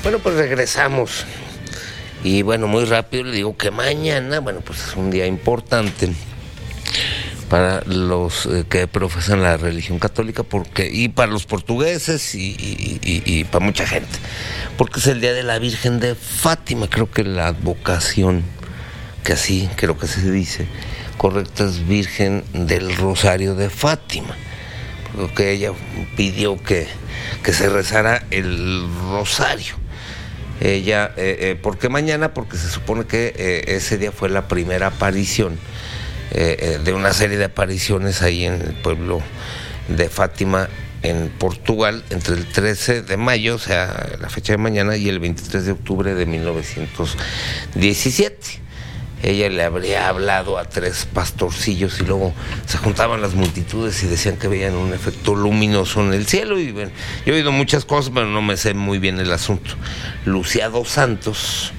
Bueno, pues regresamos. Y bueno, muy rápido le digo que mañana, bueno, pues es un día importante para los que profesan la religión católica, y para los portugueses y para mucha gente, porque es el día de la Virgen de Fátima. Creo que la advocación, que así creo que se dice correcta, es Virgen del Rosario de Fátima, porque ella pidió que se rezara el rosario. Ella, ¿por qué mañana? Porque se supone que ese día fue la primera aparición de una serie de apariciones ahí en el pueblo de Fátima, en Portugal, entre el 13 de mayo, o sea, la fecha de mañana, y el 23 de octubre de 1917. Ella le habría hablado a 3 pastorcillos y luego se juntaban las multitudes y decían que veían un efecto luminoso en el cielo. Y bueno, yo he oído muchas cosas, pero no me sé muy bien el asunto. Lucía dos Santos,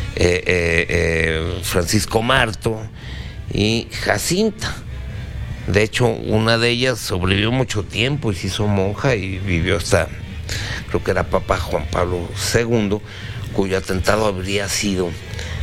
Francisco Marto y Jacinta. De hecho, una de ellas sobrevivió mucho tiempo y se hizo monja y vivió hasta, creo que era Papa Juan Pablo II, cuyo atentado habría sido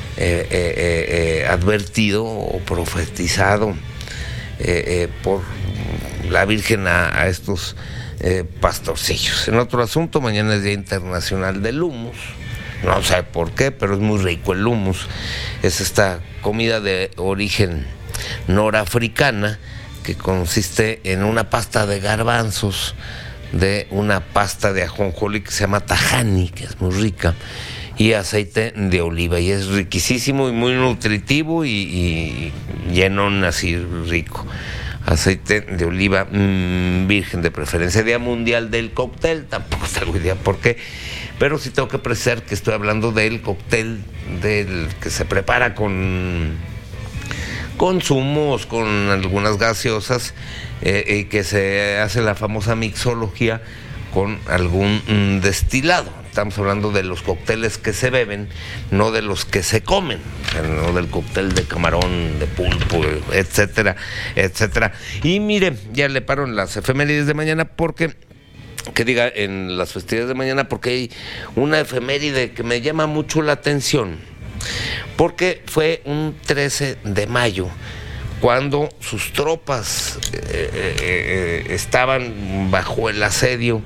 advertido o profetizado por la Virgen a estos pastorcillos. En otro asunto, mañana es Día Internacional del Hummus. No sé por qué, pero es muy rico el hummus. Es esta comida de origen norafricana que consiste en una pasta de garbanzos, de una pasta de ajonjolí que se llama tahani, que es muy rica, y aceite de oliva, y es riquísimo y muy nutritivo y llenón, así rico. Aceite de oliva virgen, de preferencia. Día mundial del cóctel, tampoco tengo idea por qué, pero sí tengo que precisar que estoy hablando del cóctel del que se prepara con zumos, con algunas gaseosas, y que se hace la famosa mixología con algún destilado. Estamos hablando de los cócteles que se beben, no de los que se comen, o sea, no del cóctel de camarón, de pulpo, etcétera, etcétera. Y mire, ya le paro en las efemérides de mañana, en las festividades de mañana, porque hay una efeméride que me llama mucho la atención, porque fue un 13 de mayo, cuando sus tropas estaban bajo el asedio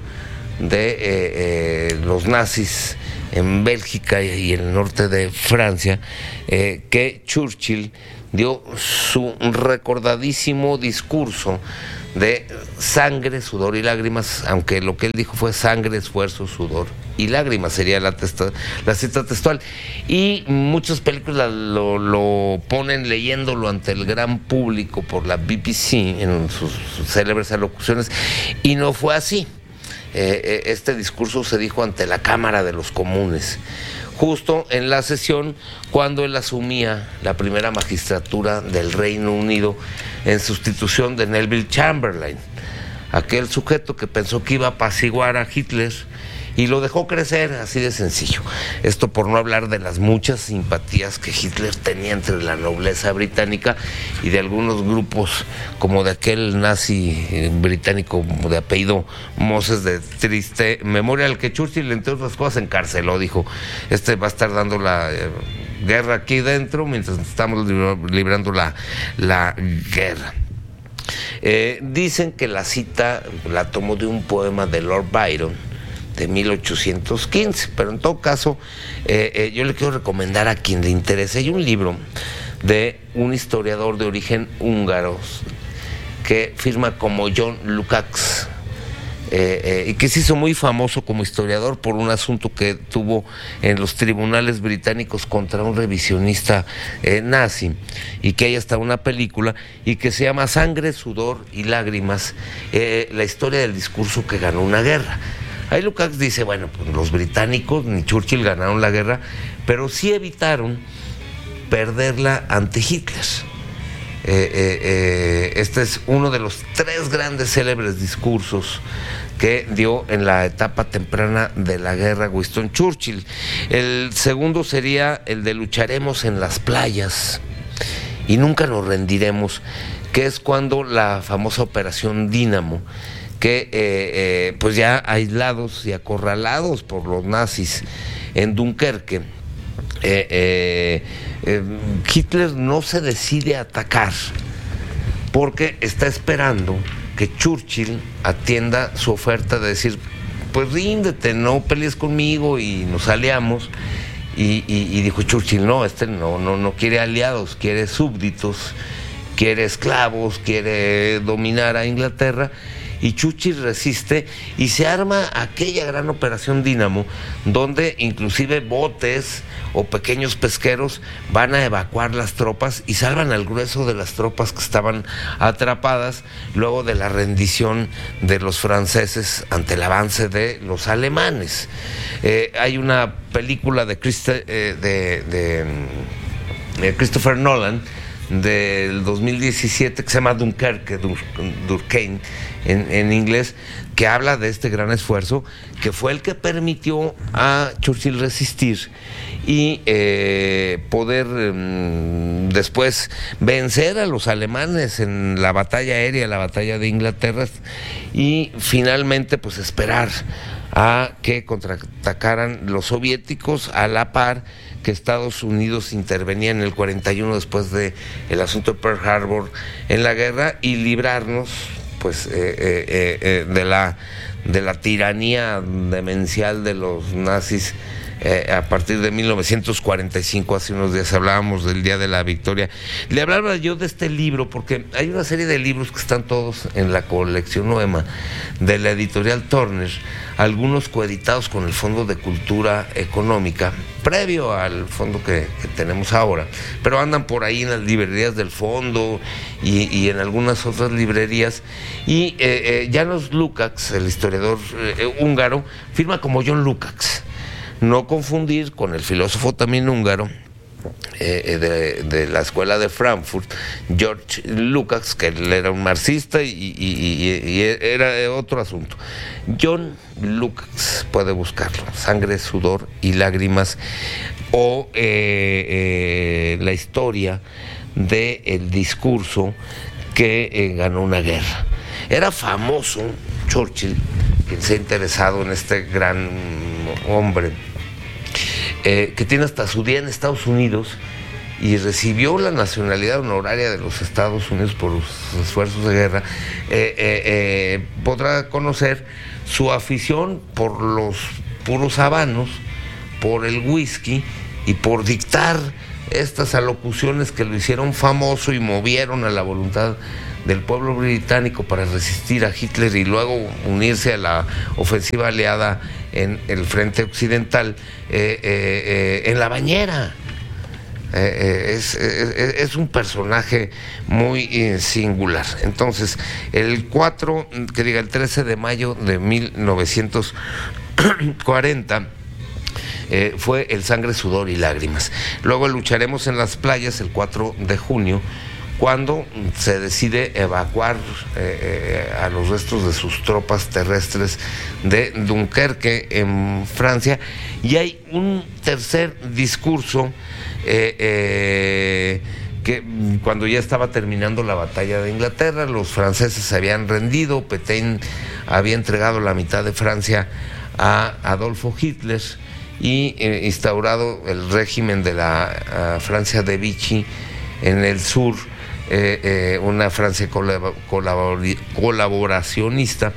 de los nazis en Bélgica y en el norte de Francia, que Churchill dio su recordadísimo discurso de sangre, sudor y lágrimas, aunque lo que él dijo fue sangre, esfuerzo, sudor y lágrimas, sería la cita textual. Y muchas películas lo ponen leyéndolo ante el gran público por la BBC en sus célebres alocuciones, y no fue así. Este discurso se dijo ante la Cámara de los Comunes, justo en la sesión cuando él asumía la primera magistratura del Reino Unido en sustitución de Neville Chamberlain, aquel sujeto que pensó que iba a apaciguar a Hitler y lo dejó crecer, así de sencillo. Esto por no hablar de las muchas simpatías que Hitler tenía entre la nobleza británica y de algunos grupos, como de aquel nazi británico de apellido Moses, de triste memoria, al que Churchill, entre otras cosas, encarceló. Dijo, va a estar dando la guerra aquí dentro mientras estamos librando la guerra. Dicen que la cita la tomó de un poema de Lord Byron de 1815, pero en todo caso yo le quiero recomendar a quien le interese. Hay un libro de un historiador de origen húngaro que firma como John Lukács, y que se hizo muy famoso como historiador por un asunto que tuvo en los tribunales británicos contra un revisionista nazi, y que hay hasta una película, y que se llama Sangre, Sudor y Lágrimas, la historia del discurso que ganó una guerra. Ahí Lukács dice, bueno, pues los británicos ni Churchill ganaron la guerra, pero sí evitaron perderla ante Hitler. Este es uno de los 3 grandes célebres discursos que dio en la etapa temprana de la guerra Winston Churchill. El segundo sería el de lucharemos en las playas y nunca nos rendiremos, que es cuando la famosa Operación Dínamo, que pues ya aislados y acorralados por los nazis en Dunkerque, Hitler no se decide a atacar porque está esperando que Churchill atienda su oferta de decir, pues ríndete, no pelees conmigo y nos aliamos. Y dijo Churchill, no, no quiere aliados, quiere súbditos, quiere esclavos, quiere dominar a Inglaterra. Y Churchill resiste y se arma aquella gran operación Dínamo, donde inclusive botes o pequeños pesqueros van a evacuar las tropas y salvan al grueso de las tropas que estaban atrapadas luego de la rendición de los franceses ante el avance de los alemanes. Hay una película de Christopher Nolan del 2017 que se llama Dunkerque, Durkheim en inglés, que habla de este gran esfuerzo que fue el que permitió a Churchill resistir y poder después vencer a los alemanes en la batalla aérea, la batalla de Inglaterra, y finalmente pues esperar a que contraatacaran los soviéticos a la par que Estados Unidos intervenía en el 41 después de el asunto de Pearl Harbor en la guerra y librarnos pues de la tiranía demencial de los nazis. A partir de 1945, hace unos días hablábamos del Día de la Victoria. Le hablaba yo de este libro porque hay una serie de libros que están todos en la colección Noema de la editorial Turner, algunos coeditados con el Fondo de Cultura Económica, previo al fondo que tenemos ahora, pero andan por ahí en las librerías del fondo y en algunas otras librerías. Y János Lukács, el historiador húngaro, firma como John Lukács. No confundir con el filósofo también húngaro de la escuela de Frankfurt, George Lukács, que él era un marxista y era otro asunto. John Lukács, puede buscarlo, Sangre, Sudor y Lágrimas, o la historia del discurso que ganó una guerra. Era famoso Churchill, quien se ha interesado en este gran hombre, que tiene hasta su día en Estados Unidos y recibió la nacionalidad honoraria de los Estados Unidos por sus esfuerzos de guerra, podrá conocer su afición por los puros habanos, por el whisky y por dictar estas alocuciones que lo hicieron famoso y movieron a la voluntad del pueblo británico para resistir a Hitler y luego unirse a la ofensiva aliada en el frente occidental, en la bañera. Es un personaje muy singular. Entonces, el 13 de mayo de 1940 fue el Sangre, Sudor y Lágrimas. Luego lucharemos en las playas el 4 de junio, cuando se decide evacuar a los restos de sus tropas terrestres de Dunkerque en Francia. Y hay un tercer discurso que cuando ya estaba terminando la batalla de Inglaterra, los franceses se habían rendido, Pétain había entregado la mitad de Francia a Adolfo Hitler y instaurado el régimen de la Francia de Vichy en el sur, una Francia colaboracionista,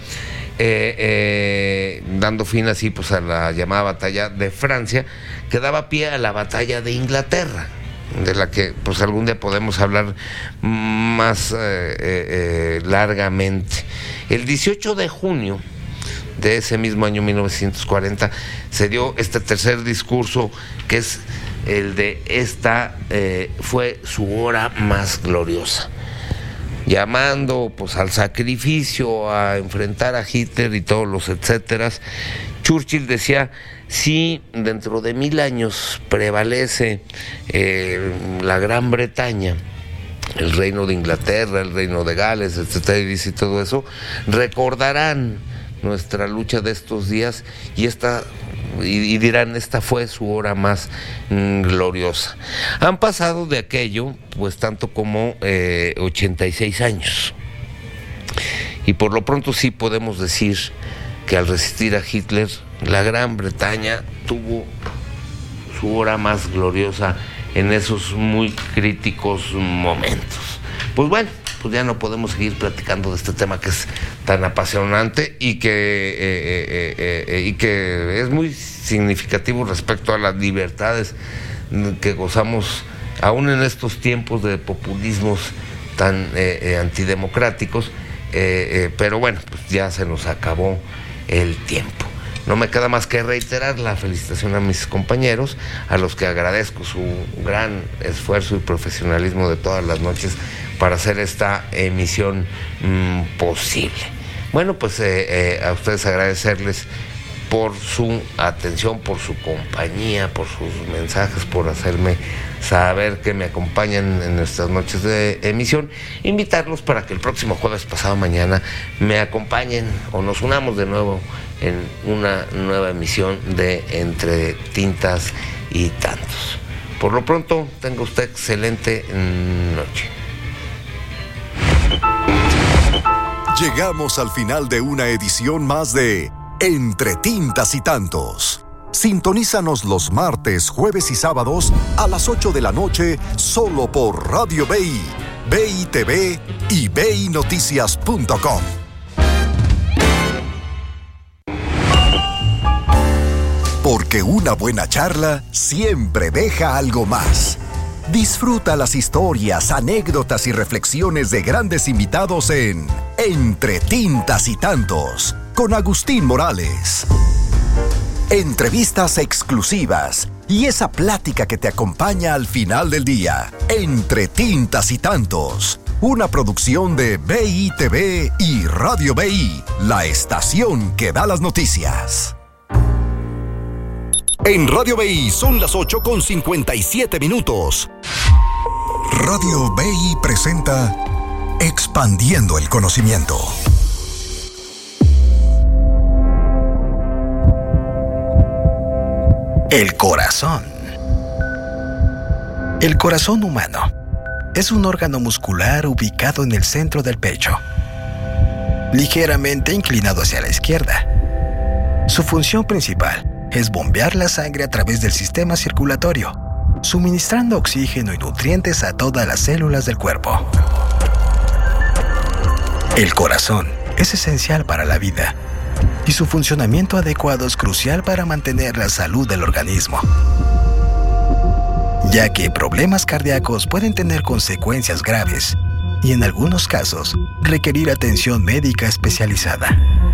dando fin así pues a la llamada batalla de Francia, que daba pie a la batalla de Inglaterra, de la que pues algún día podemos hablar más largamente. El 18 de junio de ese mismo año 1940 se dio este tercer discurso, que es el de fue su hora más gloriosa, llamando pues al sacrificio, a enfrentar a Hitler y todos los etcéteras. Churchill decía: si dentro de 1000 años prevalece la Gran Bretaña, el reino de Inglaterra, el reino de Gales, etcétera, y todo eso, recordarán nuestra lucha de estos días y dirán: esta fue su hora más gloriosa. Han pasado de aquello pues tanto como 86 años. Y por lo pronto sí podemos decir que al resistir a Hitler, la Gran Bretaña tuvo su hora más gloriosa en esos muy críticos momentos. Pues bueno, pues ya no podemos seguir platicando de este tema que es tan apasionante y que es muy significativo respecto a las libertades que gozamos aún en estos tiempos de populismos tan antidemocráticos, pero bueno, pues ya se nos acabó el tiempo. No me queda más que reiterar la felicitación a mis compañeros, a los que agradezco su gran esfuerzo y profesionalismo de todas las noches para hacer esta emisión posible. Bueno, pues a ustedes agradecerles por su atención, por su compañía, por sus mensajes, por hacerme saber que me acompañan en nuestras noches de emisión. Invitarlos para que el próximo jueves, pasado mañana, me acompañen o nos unamos de nuevo en una nueva emisión de Entre Tintas y Tantos. Por lo pronto, tenga usted excelente noche. Llegamos al final de una edición más de Entre Tintas y Tantos. Sintonízanos los martes, jueves y sábados a las 8 de la noche solo por Radio BI, BI TV y BINoticias.com. Porque una buena charla siempre deja algo más. Disfruta las historias, anécdotas y reflexiones de grandes invitados en Entre Tintas y Tantos, con Agustín Morales. Entrevistas exclusivas y esa plática que te acompaña al final del día. Entre Tintas y Tantos, una producción de BI TV y Radio BI, la estación que da las noticias. En Radio BI son las 8:57. Radio BI presenta Expandiendo el Conocimiento. El corazón. El corazón humano es un órgano muscular ubicado en el centro del pecho, ligeramente inclinado hacia la izquierda. Su función principal es bombear la sangre a través del sistema circulatorio, suministrando oxígeno y nutrientes a todas las células del cuerpo. El corazón es esencial para la vida y su funcionamiento adecuado es crucial para mantener la salud del organismo, ya que problemas cardíacos pueden tener consecuencias graves y en algunos casos requerir atención médica especializada.